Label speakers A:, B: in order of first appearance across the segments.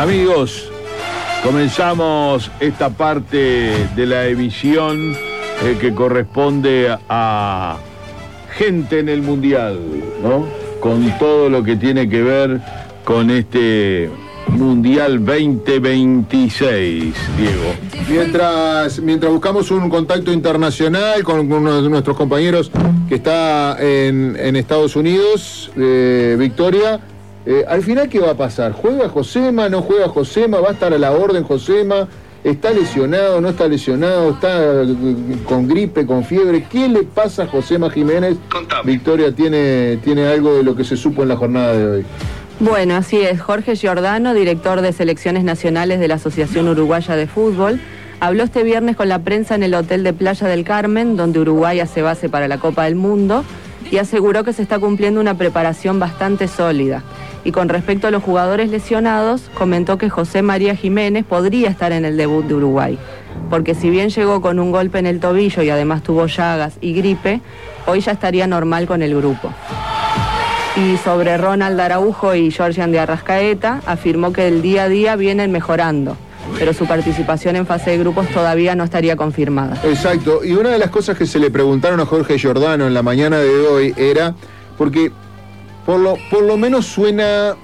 A: Amigos, comenzamos esta parte de la emisión que corresponde a gente en el Mundial, ¿no? Con todo lo que tiene que ver con este Mundial 2026, Diego.
B: Mientras buscamos un contacto internacional con uno de nuestros compañeros que está en Estados Unidos, Victoria, al final, ¿qué va a pasar? ¿Juega Josema? ¿No juega Josema? ¿Va a estar a la orden Josema? ¿Está lesionado? ¿No está lesionado? ¿Está con gripe, con fiebre? ¿Qué le pasa a Josema Jiménez?
C: Contame.
B: Victoria, ¿tiene algo de lo que se supo en la jornada de hoy?
D: Bueno, así es. Jorge Giordano, director de selecciones nacionales de la Asociación Uruguaya de Fútbol, habló este viernes con la prensa en el Hotel de Playa del Carmen, donde Uruguay hace base para la Copa del Mundo, y aseguró que se está cumpliendo una preparación bastante sólida. Y con respecto a los jugadores lesionados, comentó que José María Jiménez podría estar en el debut de Uruguay, porque si bien llegó con un golpe en el tobillo y además tuvo llagas y gripe, hoy ya estaría normal con el grupo. Y sobre Ronald Araujo y Georgian de Arrascaeta, afirmó que el día a día vienen mejorando, pero su participación en fase de grupos todavía no estaría confirmada.
B: Exacto, y una de las cosas que se le preguntaron a Jorge Giordano en la mañana de hoy era, porque por lo menos suena,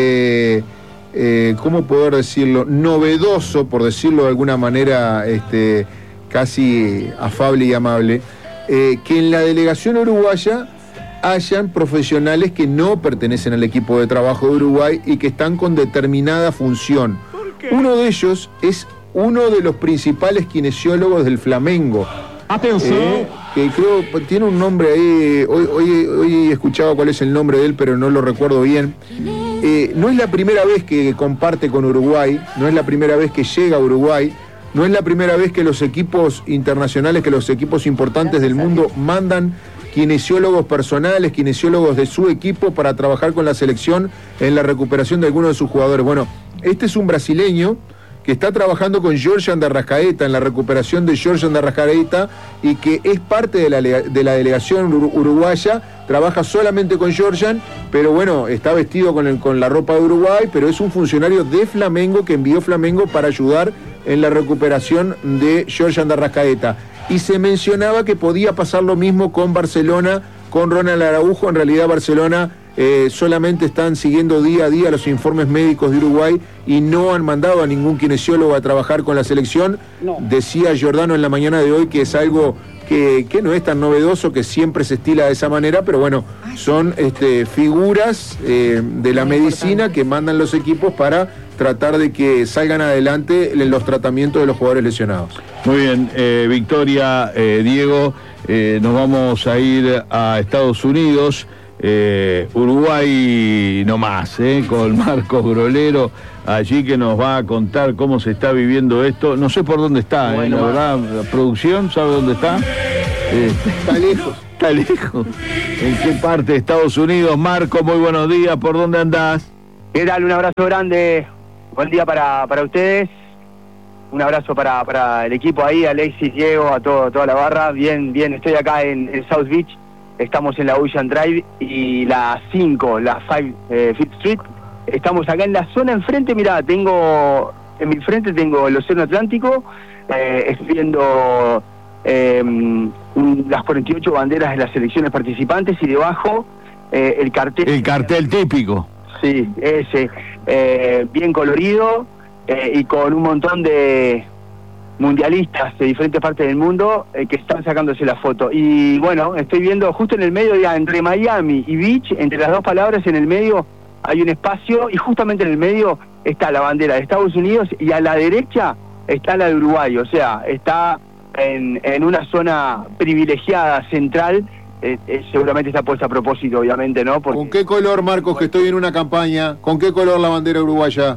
B: ¿cómo poder decirlo? Novedoso, por decirlo de alguna manera casi afable y amable, que en la delegación uruguaya hayan profesionales que no pertenecen al equipo de trabajo de Uruguay y que están con determinada función. Uno de ellos es uno de los principales kinesiólogos del Flamengo.
E: Atención.
B: Que creo tiene un nombre ahí, hoy he escuchado cuál es el nombre de él, pero no lo recuerdo bien. No es la primera vez que comparte con Uruguay, no es la primera vez que llega a Uruguay, no es la primera vez que los equipos internacionales, que los equipos importantes del mundo mandan kinesiólogos personales, kinesiólogos de su equipo para trabajar con la selección en la recuperación de algunos de sus jugadores. Bueno, este es un brasileño que está trabajando con Georgian de Arrascaeta en la recuperación de Georgian de Arrascaeta y que es parte de la delegación uruguaya, trabaja solamente con Georgian, pero bueno, está vestido con la ropa de Uruguay, pero es un funcionario de Flamengo que envió Flamengo para ayudar en la recuperación de Georgian de Arrascaeta. Y se mencionaba que podía pasar lo mismo con Barcelona, con Ronald Araujo. En realidad Barcelona solamente están siguiendo día a día los informes médicos de Uruguay y no han mandado a ningún kinesiólogo a trabajar con la selección. No. Decía Giordano en la mañana de hoy que es algo que no es tan novedoso, que siempre se estila de esa manera, pero bueno, son figuras de la medicina que mandan los equipos para tratar de que salgan adelante en los tratamientos de los jugadores lesionados.
A: Muy bien, Victoria, Diego, nos vamos a ir a Estados Unidos. Uruguay no más, con Marcos Grolero allí, que nos va a contar cómo se está viviendo esto. No sé por dónde está, bueno, la verdad, la producción, ¿sabe dónde está?
B: Está lejos.
A: Está lejos. ¿En qué parte de Estados Unidos? Marcos, muy buenos días, ¿por dónde andás?
F: ¿Qué tal? Un abrazo grande, buen día para ustedes. Un abrazo para el equipo ahí, Alexis, Diego, a toda la barra. Bien, estoy acá en South Beach. Estamos en la Ocean Drive y la 5, la 5th Street. Estamos acá en la zona enfrente, mirá, en mi frente tengo el Océano Atlántico, estoy viendo las 48 banderas de las selecciones participantes y debajo el cartel.
A: El cartel típico.
F: Sí, ese, bien colorido y con un montón de mundialistas de diferentes partes del mundo que están sacándose la foto. Y bueno, estoy viendo justo en el medio, ya entre Miami y Beach, entre las dos palabras, en el medio hay un espacio y justamente en el medio está la bandera de Estados Unidos y a la derecha está la de Uruguay, o sea, está en una zona privilegiada, central. Seguramente está puesta a propósito, obviamente, ¿no? Porque...
B: ¿Con qué color, Marcos, que estoy en una campaña? ¿Con qué color la bandera uruguaya?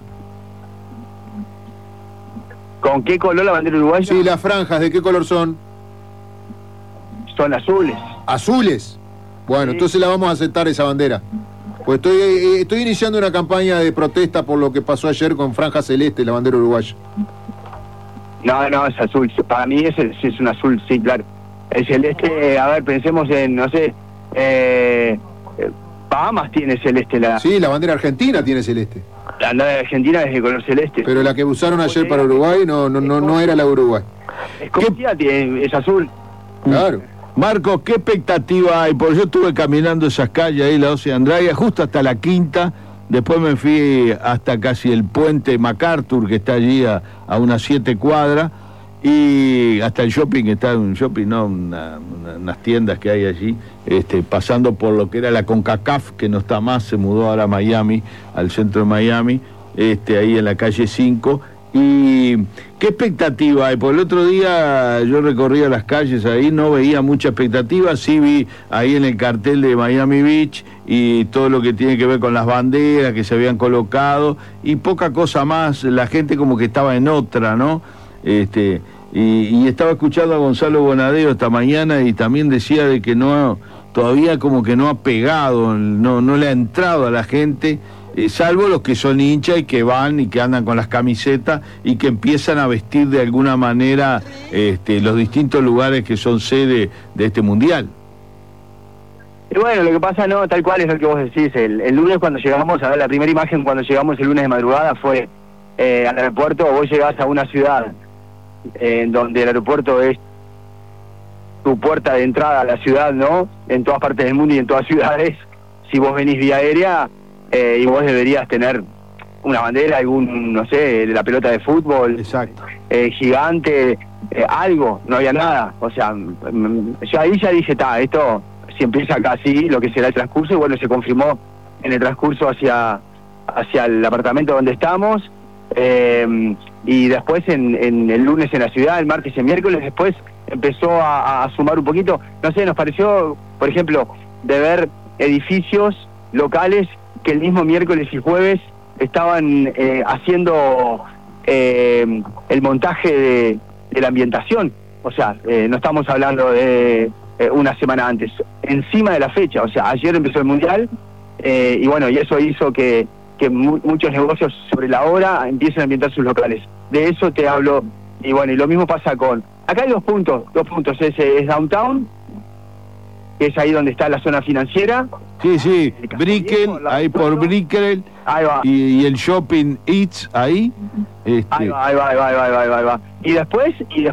F: ¿Con qué color la bandera uruguaya?
B: Sí, las franjas, ¿de qué color son?
F: Son azules.
B: ¿Azules? Bueno,
F: sí.
B: Entonces la vamos a aceptar esa bandera. Pues estoy iniciando una campaña de protesta por lo que pasó ayer con franja celeste, la bandera uruguaya.
F: No, es azul. Para mí es un azul, sí, claro. El celeste, a ver, pensemos en, no sé, Bahamas tiene celeste.
B: Sí, la bandera argentina tiene celeste.
F: La bandera de Argentina es de color celeste.
B: Pero la que usaron ayer para Uruguay no era la de Uruguay.
F: Escocia es azul.
B: Claro.
A: Marcos, ¿qué expectativa hay? Porque yo estuve caminando esas calles ahí, la 12 de Andrade, justo hasta la Quinta, después me fui hasta casi el puente MacArthur, que está allí a unas 7 cuadras, y hasta el shopping, que está en un shopping, no, unas tiendas que hay allí, pasando por lo que era la CONCACAF, que no está más, se mudó ahora a Miami, al centro de Miami, ahí en la calle 5. ¿Y qué expectativa hay? Por el otro día yo recorría las calles ahí, no veía mucha expectativa, sí vi ahí en el cartel de Miami Beach y todo lo que tiene que ver con las banderas que se habían colocado y poca cosa más, la gente como que estaba en otra, ¿no? Y estaba escuchando a Gonzalo Bonadeo esta mañana y también decía de que todavía como que no ha pegado, no le ha entrado a la gente. Salvo los que son hinchas y que van y que andan con las camisetas y que empiezan a vestir de alguna manera los distintos lugares que son sede de este mundial.
F: Y bueno, lo que pasa, no, tal cual es lo que vos decís. El lunes cuando llegamos, a ver, la primera imagen cuando llegamos el lunes de madrugada fue al aeropuerto. Vos llegás a una ciudad en donde el aeropuerto es tu puerta de entrada a la ciudad, ¿no? En todas partes del mundo y en todas ciudades. Si vos venís vía aérea... y vos deberías tener una bandera, no sé, de la pelota de fútbol.
A: Exacto.
F: Gigante, algo, no había nada. O sea, yo ahí ya dije, esto, si empieza acá así, lo que será el transcurso, y bueno, se confirmó en el transcurso hacia el apartamento donde estamos, y después en el lunes en la ciudad, el martes y el miércoles, después empezó a sumar un poquito. No sé, nos pareció, por ejemplo, de ver edificios locales que el mismo miércoles y jueves estaban haciendo el montaje de la ambientación. O sea, no estamos hablando de una semana antes, encima de la fecha. O sea, ayer empezó el Mundial y bueno, y eso hizo que muchos negocios sobre la hora empiecen a ambientar sus locales. De eso te hablo. Y bueno, y lo mismo pasa con... Acá hay dos puntos. Es Downtown, que es ahí donde está la zona financiera.
A: Sí, Brickell, ahí por Brickell,
F: ahí va.
A: Y el Shopping Eats, ahí.
F: Ahí va. Y después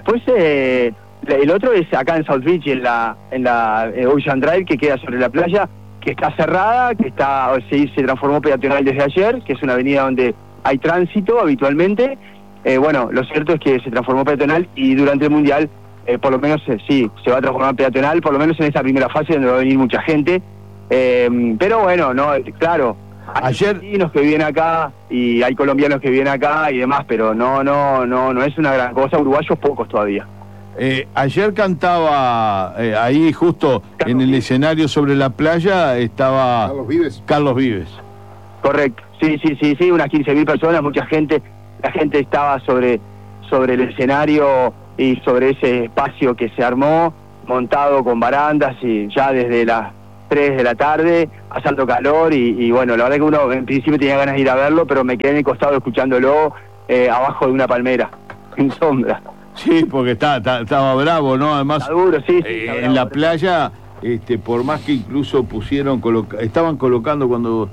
F: el otro es acá en South Beach, en la Ocean Drive, que queda sobre la playa, que está cerrada, que se transformó peatonal desde ayer, que es una avenida donde hay tránsito habitualmente. Bueno, lo cierto es que se transformó peatonal y durante el Mundial, por lo menos sí, se va a transformar peatonal, por lo menos en esta primera fase donde va a venir mucha gente. Pero bueno, no, claro, hay argentinos que viven acá y hay colombianos que viven acá y demás, pero no es una gran cosa. Uruguayos pocos todavía.
A: Ayer cantaba ahí justo en el escenario sobre la playa estaba Carlos Vives.
F: Correcto, sí, unas 15.000 personas, mucha gente. La gente estaba sobre el escenario y sobre ese espacio que se armó, montado con barandas y ya desde las 3 de la tarde, pasando calor y bueno, la verdad que uno en principio tenía ganas de ir a verlo, pero me quedé en el costado escuchándolo abajo de una palmera, en sombra.
A: Sí, porque estaba bravo, ¿no? Además,
F: está duro, sí, está bravo,
A: en la playa, por más que incluso estaban colocando cuando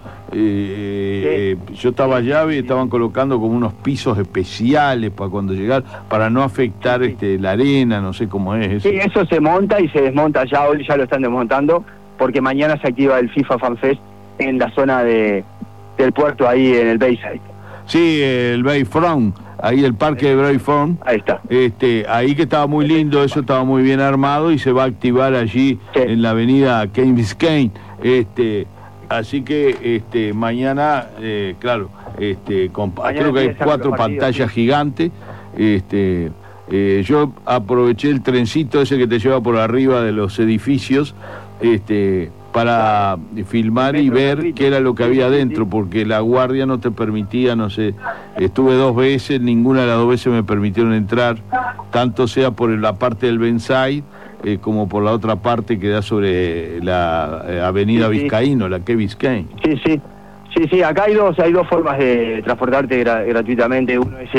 A: yo estaba allá, estaban colocando como unos pisos especiales para cuando llegar, para no afectar la arena, no sé cómo es eso.
F: Sí, eso se monta y se desmonta ya, hoy ya lo están desmontando, porque mañana se activa el FIFA Fan Fest en la zona del puerto, ahí en el Bayside.
A: Sí, el Bayfront, ahí el parque de Bayfront.
F: Ahí está.
A: Ahí que estaba muy lindo, eso estaba muy bien armado y se va a activar allí en la avenida Key Biscayne. Así que mañana, claro, creo que hay 4 pantallas gigantes. Yo aproveché el trencito ese que te lleva por arriba de los edificios, para filmar y ver qué era lo que había adentro, porque la guardia no te permitía, no sé, estuve 2 veces, ninguna de las 2 veces me permitieron entrar, tanto sea por la parte del Benside como por la otra parte que da sobre la avenida Vizcaíno, la Key Biscayne.
F: Sí, acá hay dos formas de transportarte gratuitamente. Uno es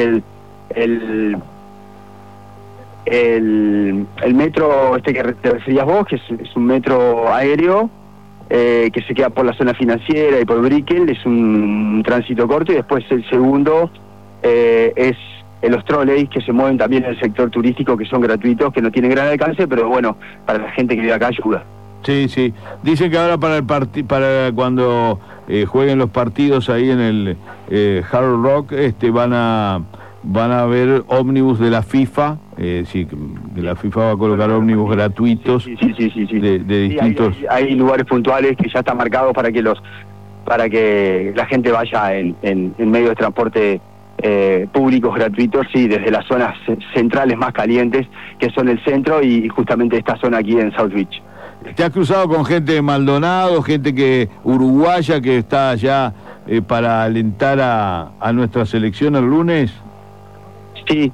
F: el metro que te referías vos, que es un metro aéreo, que se queda por la zona financiera y por Brickell, es un tránsito corto, y después el segundo es los troleys que se mueven también en el sector turístico, que son gratuitos, que no tienen gran alcance, pero bueno, para la gente que vive acá ayuda.
A: Sí, sí. Dicen que ahora para cuando jueguen los partidos ahí en el Hard Rock, van a haber ómnibus de la FIFA. Sí, que la FIFA va a colocar ómnibus gratuitos.
F: Sí.
A: De distintos.
F: Hay lugares puntuales que ya están marcados para que la gente vaya en medios de transporte públicos gratuitos, sí, desde las zonas centrales más calientes, que son el centro y justamente esta zona aquí en South Beach.
A: ¿Te has cruzado con gente de Maldonado, gente uruguaya que está allá para alentar a nuestra selección el lunes?
F: Sí,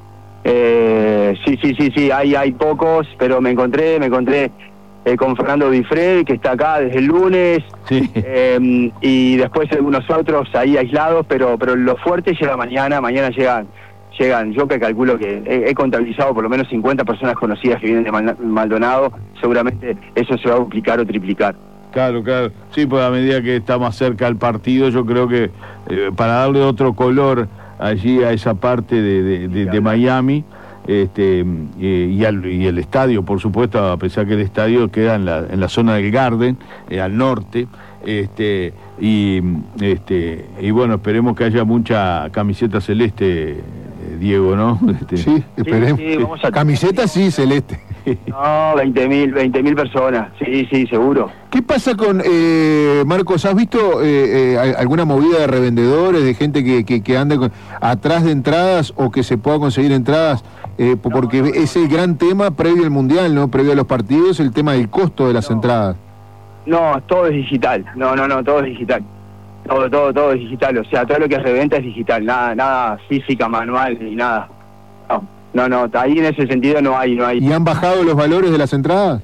F: sí, hay pocos, pero me encontré con Fernando Bifred, que está acá desde el lunes,
A: sí.
F: Y después algunos otros ahí aislados, pero lo fuerte llega mañana llegan, yo que calculo que he contabilizado por lo menos 50 personas conocidas que vienen de Maldonado, seguramente eso se va a duplicar o triplicar.
A: Claro, sí, pues a medida que está más cerca el partido, yo creo que para darle otro color allí a esa parte de Miami, y el estadio, por supuesto, a pesar que el estadio queda en la zona del Garden, al norte, y bueno, esperemos que haya mucha camiseta celeste, Diego, ¿no?
B: Sí, esperemos.
F: Sí, vamos a...
B: Camiseta sí, celeste.
F: No, 20.000 personas, sí, seguro.
B: ¿Qué pasa con, Marcos, has visto alguna movida de revendedores, de gente que anda atrás de entradas o que se pueda conseguir entradas? Porque es el gran tema previo al Mundial, ¿no? Previo a los partidos, el tema del costo de las entradas.
F: No, todo es digital, no, todo es digital. Todo es digital, o sea, todo lo que es reventa es digital, nada física, manual, ni nada. No, ahí en ese sentido no hay.
B: ¿Y han bajado los valores de las entradas?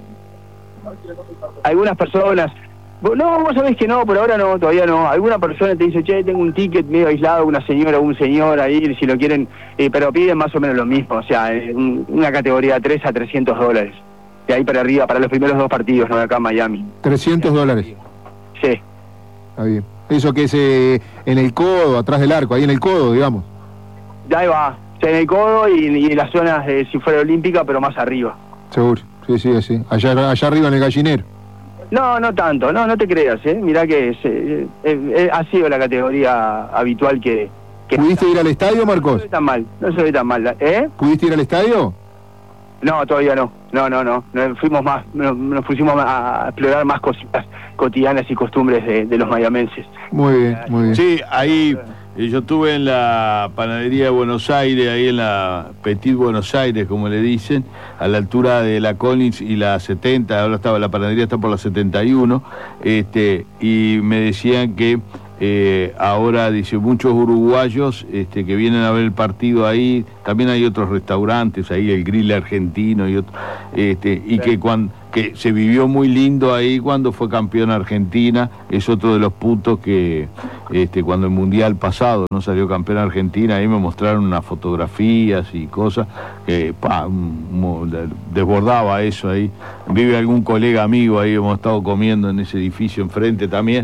F: Algunas personas, no, vos sabés que no, por ahora no, todavía no. Alguna persona te dice, che, tengo un ticket medio aislado, una señora o un señor ahí, si lo quieren, pero piden más o menos lo mismo, o sea, una categoría de 3 a $300. De ahí para arriba, para los primeros 2 partidos, ¿no? Acá en Miami.
B: $300.
F: Sí.
B: Está bien. Eso que es en el codo, atrás del arco, ahí en el codo, digamos.
F: Ya ahí va, en el codo y en las zonas de si fuera olímpica, pero más arriba.
B: Seguro, sí. Allá arriba en el gallinero.
F: No tanto, no te creas, mirá que ha sido la categoría habitual que...
B: ¿Pudiste ir al estadio, Marcos?
F: No se ve tan mal,
B: ¿Pudiste ir al estadio?
F: No, todavía no. Nos pusimos a explorar más cositas cotidianas y costumbres de los mayamenses.
B: Muy bien.
A: Sí, ahí yo estuve en la panadería de Buenos Aires, ahí en la Petit Buenos Aires, como le dicen, a la altura de la Collins y la 70, ahora la panadería está por la 71, y me decían que ahora, dice, muchos uruguayos que vienen a ver el partido ahí, también hay otros restaurantes ahí, el Grill Argentino y otro, y que se vivió muy lindo ahí cuando fue campeón Argentina. Es otro de los puntos que cuando el Mundial pasado no salió campeón Argentina, ahí me mostraron unas fotografías y cosas que desbordaba eso ahí. Vive algún colega amigo ahí, hemos estado comiendo en ese edificio enfrente también,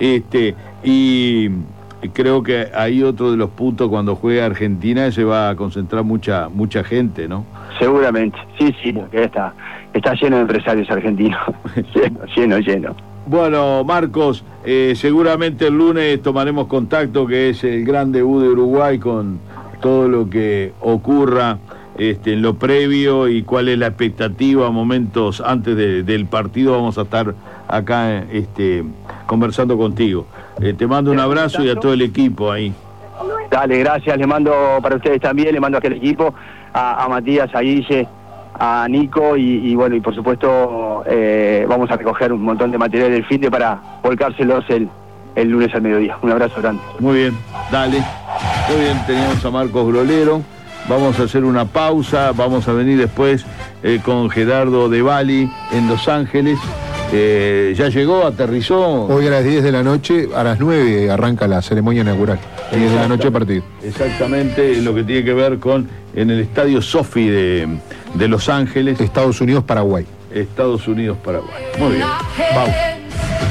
A: y creo que hay otro de los puntos cuando juega Argentina, se va a concentrar mucha gente, ¿no?
F: Seguramente, sí, porque está lleno de empresarios argentinos, lleno.
A: Bueno, Marcos, seguramente el lunes tomaremos contacto, que es el gran debut de Uruguay, con todo lo que ocurra en lo previo y cuál es la expectativa momentos antes del partido. Vamos a estar acá conversando contigo. Te mando un abrazo y a todo el equipo ahí.
F: Dale, gracias, le mando para ustedes también, le mando a aquel equipo, a Matías, a Guille, a Nico y bueno, y por supuesto vamos a recoger un montón de material del fin de para volcárselos el lunes al mediodía. Un abrazo grande.
A: Muy bien, dale. Muy bien, teníamos a Marcos Grolero. Vamos a hacer una pausa, vamos a venir después con Gerardo de Bali en Los Ángeles. Ya llegó, aterrizó.
B: Hoy a las 10 de la noche, a las 9 arranca la ceremonia inaugural. 10 de la noche partido.
A: Exactamente, lo que tiene que ver con en el estadio Sophie de Los Ángeles.
B: Estados Unidos, Paraguay.
A: Estados Unidos, Paraguay. Muy bien, vamos.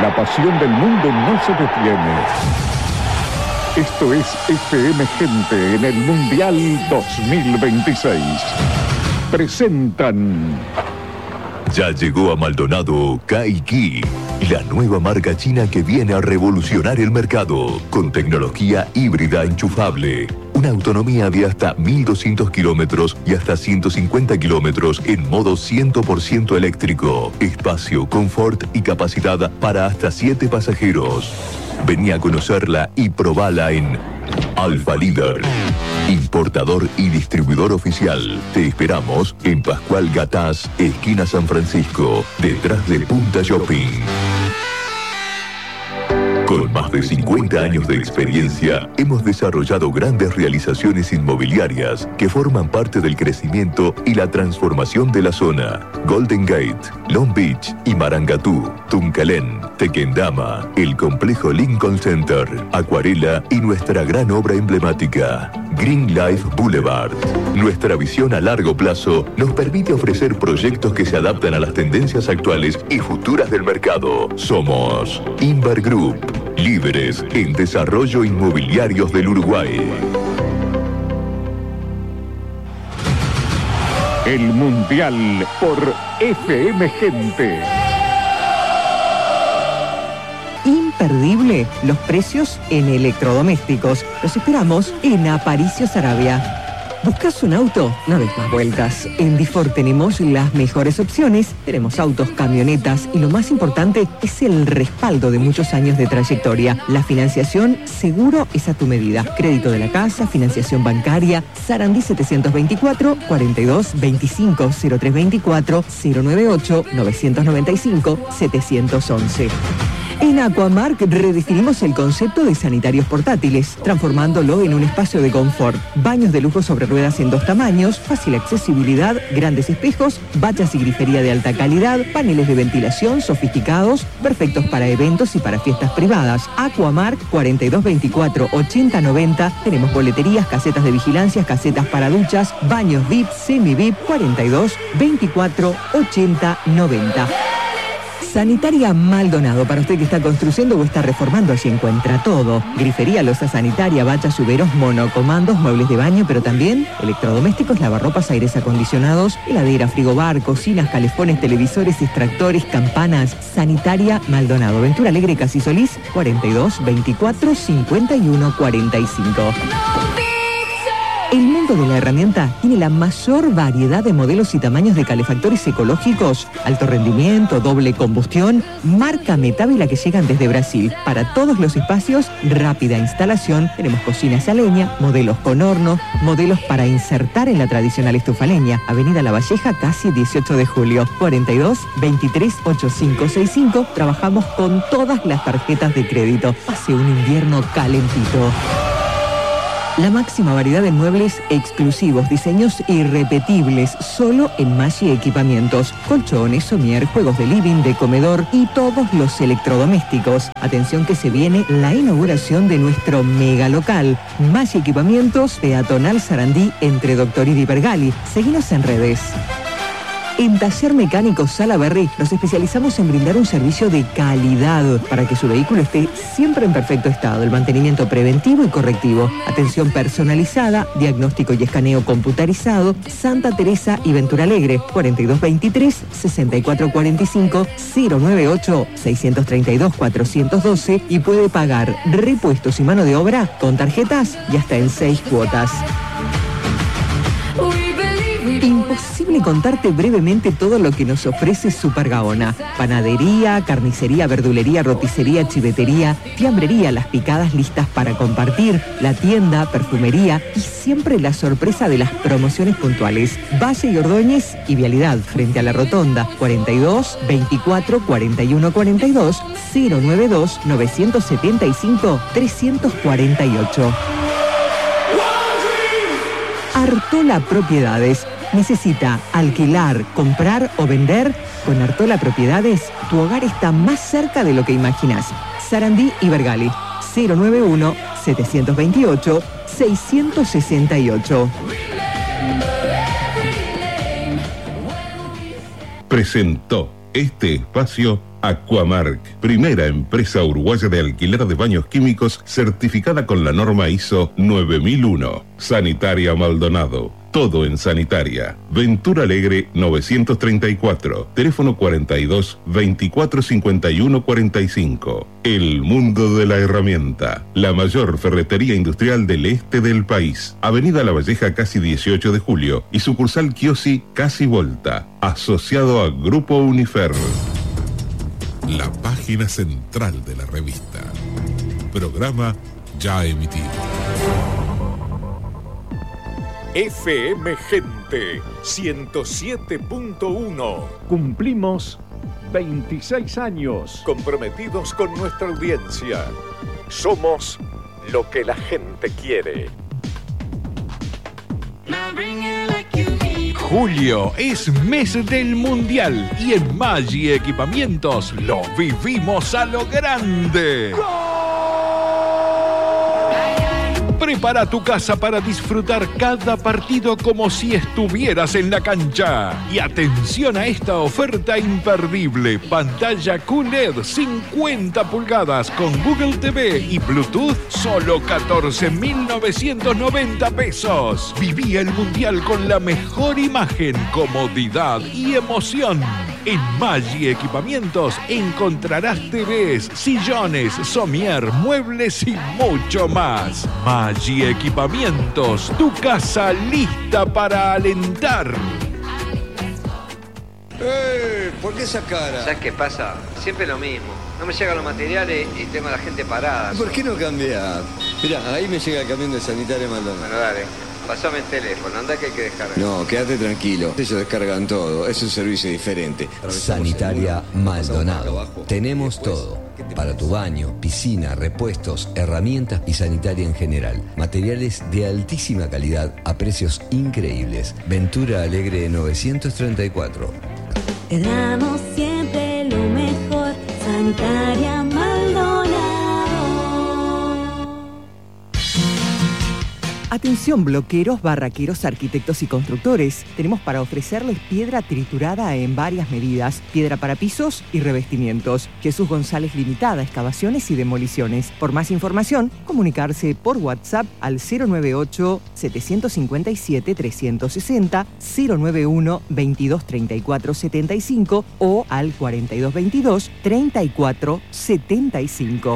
C: La pasión del mundo no se detiene. Esto es FM Gente en el Mundial 2026. Presentan...
E: Ya llegó a Maldonado Kaiki, la nueva marca china que viene a revolucionar el mercado con tecnología híbrida enchufable. Una autonomía de hasta 1.200 kilómetros y hasta 150 kilómetros en modo 100% eléctrico. Espacio, confort y capacidad para hasta 7 pasajeros. Vení a conocerla y probala en Alfa Líder, importador y distribuidor oficial. Te esperamos en Pascual Gatás, esquina San Francisco, detrás de Punta Shopping. Con más de 50 años de experiencia, hemos desarrollado grandes realizaciones inmobiliarias que forman parte del crecimiento y la transformación de la zona. Golden Gate, Long Beach y Marangatú, Tuncalén, Tequendama, el complejo Lincoln Center, Acuarela y nuestra gran obra emblemática, Green Life Boulevard. Nuestra visión a largo plazo nos permite ofrecer proyectos que se adaptan a las tendencias actuales y futuras del mercado. Somos Inver Group, líderes en desarrollo inmobiliarios del Uruguay.
C: El Mundial por FM Gente.
G: Imperdible los precios en electrodomésticos. Los esperamos en Aparicio Sarabia. ¿Buscas un auto? No des más vueltas. En Difor tenemos las mejores opciones. Tenemos autos, camionetas y lo más importante es el respaldo de muchos años de trayectoria. La financiación seguro es a tu medida. Crédito de la casa, financiación bancaria. Sarandí 724 42 25 0324 098 995 711. En Aquamark redefinimos el concepto de sanitarios portátiles, transformándolo en un espacio de confort. Baños de lujo sobre ruedas en 2 tamaños, fácil accesibilidad, grandes espejos, bañas y grifería de alta calidad, paneles de ventilación sofisticados, perfectos para eventos y para fiestas privadas. Aquamark 4224 8090. Tenemos boleterías, casetas de vigilancia, casetas para duchas, baños VIP, semi-VIP 4224 8090. Sanitaria Maldonado, para usted que está construyendo o está reformando, allí encuentra todo. Grifería, loza sanitaria, bachas, lluveros, monocomandos, muebles de baño, pero también electrodomésticos, lavarropas, aires acondicionados, heladera, frigobar, cocinas, calefones, televisores, extractores, campanas. Sanitaria Maldonado, Ventura Alegre, Casi Solís, 42 24 51 45. El mundo de la herramienta tiene la mayor variedad de modelos y tamaños de calefactores ecológicos, alto rendimiento, doble combustión, marca Metávila que llegan desde Brasil. Para todos los espacios, rápida instalación. Tenemos cocinas a leña, modelos con horno, modelos para insertar en la tradicional estufa leña. Avenida La Valleja, casi 18 de julio, 42 23 8565. Trabajamos con todas las tarjetas de crédito. Pase un invierno calentito. La máxima variedad de muebles exclusivos, diseños irrepetibles, solo en Maggi Equipamientos. Colchones, somier, juegos de living, de comedor y todos los electrodomésticos. Atención que se viene la inauguración de nuestro mega local. Maggi Equipamientos, peatonal Sarandí, entre Doctoridi y Bergali. Seguinos en redes. En Taller Mecánico Salaberry nos especializamos en brindar un servicio de calidad para que su vehículo esté siempre en perfecto estado. El mantenimiento preventivo y correctivo, atención personalizada, diagnóstico y escaneo computarizado. Santa Teresa y Ventura Alegre, 4223 6445 098 632 412 y puede pagar repuestos y mano de obra con tarjetas y hasta en 6 cuotas. Imposible contarte brevemente todo lo que nos ofrece Super Gaona. Panadería, carnicería, verdulería, roticería, chivetería, fiambrería, las picadas listas para compartir, la tienda, perfumería y siempre la sorpresa de las promociones puntuales. Valle y Ordóñez y Vialidad, frente a la Rotonda, 42 24 41 42 092 975 348. Artola Propiedades. ¿Necesita alquilar, comprar o vender? Con Artola Propiedades, tu hogar está más cerca de lo que imaginas. Sarandí y Bergali, 091-728-668.
C: Presentó
H: este espacio Aquamark, primera empresa uruguaya de alquiler de baños químicos certificada con la norma ISO 9001. Sanitaria Maldonado, todo en sanitaria. Ventura Alegre 934, teléfono 42 24 51 45. El mundo de la herramienta, la mayor ferretería industrial del este del país. Avenida La Valleja casi 18 de julio y sucursal Chiosi casi Volta, asociado a Grupo Unifer. La página central de la revista. Programa ya emitido.
C: FM Gente 107.1. Cumplimos 26 años comprometidos con nuestra audiencia. Somos lo que la gente quiere. Julio es mes del Mundial y en Maggi Equipamientos lo vivimos a lo grande. Prepara tu casa para disfrutar cada partido como si estuvieras en la cancha. Y atención a esta oferta imperdible. Pantalla QLED 50 pulgadas con Google TV y Bluetooth, solo 14.990 pesos. Viví el Mundial con la mejor imagen, comodidad y emoción. En Maggi Equipamientos encontrarás TVs, sillones, somier, muebles y mucho más. Maggi Equipamientos, tu casa lista para alentar.
I: ¿Por qué esa cara?
J: ¿Sabes qué pasa? Siempre lo mismo. No me llegan los materiales y tengo a la gente parada.
I: ¿Por qué no cambiar? Mirá, ahí me llega el camión de Sanitaria Maldonado.
J: Bueno, dale. Pasame el teléfono, anda que hay que descargar.
I: No, quédate tranquilo. Ellos descargan todo. Es un servicio diferente.
K: Sanitaria Maldonado. Tenemos todo. Para tu baño, piscina, repuestos, herramientas y sanitaria en general. Materiales de altísima calidad a precios increíbles. Ventura Alegre 934.
L: Te damos siempre lo mejor. Sanitaria Maldonado.
G: Atención bloqueros, barraqueros, arquitectos y constructores. Tenemos para ofrecerles piedra triturada en varias medidas, piedra para pisos y revestimientos. Jesús González Limitada, excavaciones y demoliciones. Por más información, comunicarse por WhatsApp al 098-757-360, 091-2234-75 o al 4222-3475.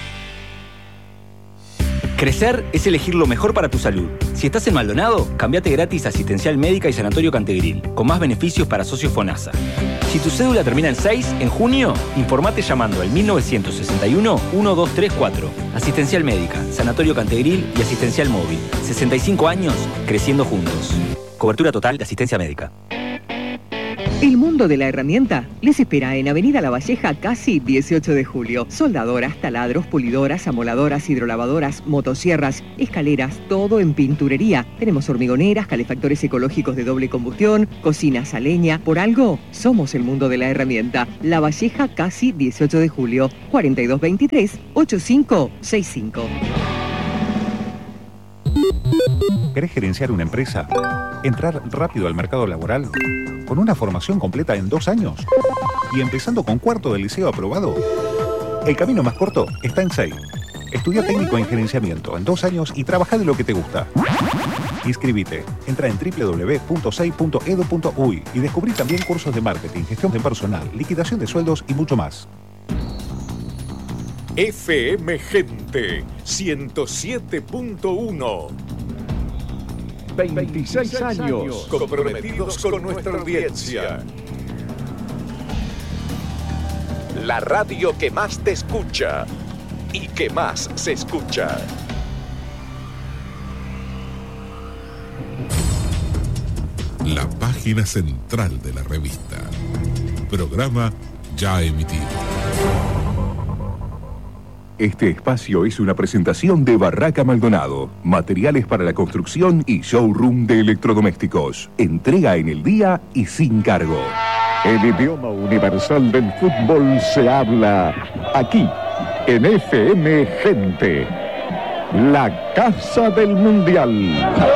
M: Crecer es elegir lo mejor para tu salud. Si estás en Maldonado, cambiate gratis a Asistencial Médica y Sanatorio Cantegril, con más beneficios para socios FONASA. Si tu cédula termina en 6, en junio, informate llamando al 1961-1234. Asistencial Médica, Sanatorio Cantegril y Asistencial Móvil. 65 años, creciendo juntos. Cobertura total de asistencia médica.
G: El mundo de la herramienta les espera en Avenida La Valleja, casi 18 de julio. Soldadoras, taladros, pulidoras, amoladoras, hidrolavadoras, motosierras, escaleras, todo en pinturería. Tenemos hormigoneras, calefactores ecológicos de doble combustión, cocinas a leña. Por algo, somos el mundo de la herramienta. La Valleja, casi 18 de julio. 4223-8565.
N: ¿Querés gerenciar una empresa? ¿Entrar rápido al mercado laboral? ¿Con una formación completa en 2 años? ¿Y empezando con cuarto del liceo aprobado? El camino más corto está en SEI. Estudia técnico en gerenciamiento en 2 años y trabaja de lo que te gusta. Inscribite. Entra en www.sei.edu.uy y descubrí también cursos de marketing, gestión de personal, liquidación de sueldos y mucho más.
C: FM Gente 107.1. 26 años comprometidos con nuestra audiencia. La radio que más te escucha y que más se escucha.
H: La página central de la revista. Programa ya emitido.
C: Este espacio es una presentación de Barraca Maldonado, materiales para la construcción y showroom de electrodomésticos. Entrega en el día y sin cargo.
O: El idioma universal del fútbol se habla aquí, en FM Gente, la casa del Mundial.